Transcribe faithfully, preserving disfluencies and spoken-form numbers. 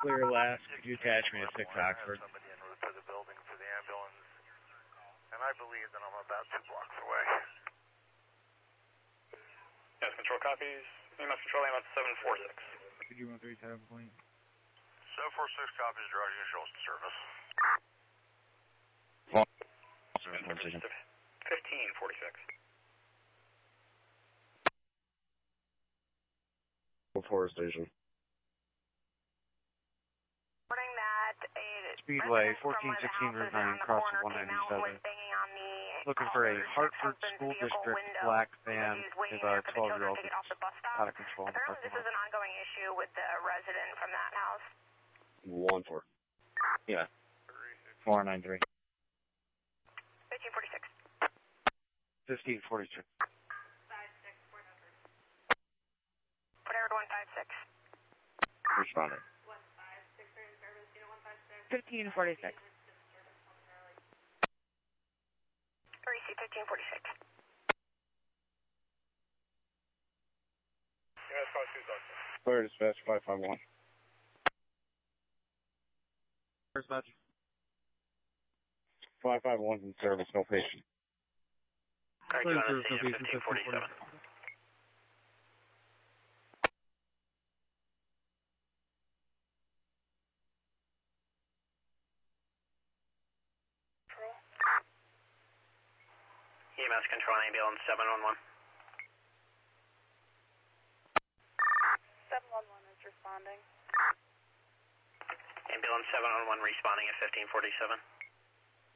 clear last. Could you attach me to six Oxford? Somebody en route to the building for the ambulance. And I believe that I'm about two blocks away. Yes, control copies. E M S control, E M S seven four six. Could you run three seven point? seven four six copies, Roger, shows the service. fifteen forty-six. Forest Station. Reporting that a Speedway, fourteen sixteen Route nine, cross one ninety-seven. Looking for a Hartford School District black van with a twelve-year-old out of control. Apparently this is an ongoing issue with the resident from that house. One four. Yeah. four nine three. fifteen forty-six. fifteen forty-six. Whatever, one five six. Responding. fifteen forty-six. R E C fifteen forty-six. Yes, five two Doctor. Clear dispatch five five one. Dispatch. five five one's in service, no patient. Alright, Clear John, service, no it's patient, fifteen forty-seven. E M S control, ambulance seven one one. seven one one is responding. Ambulance seven one one responding at fifteen forty-seven.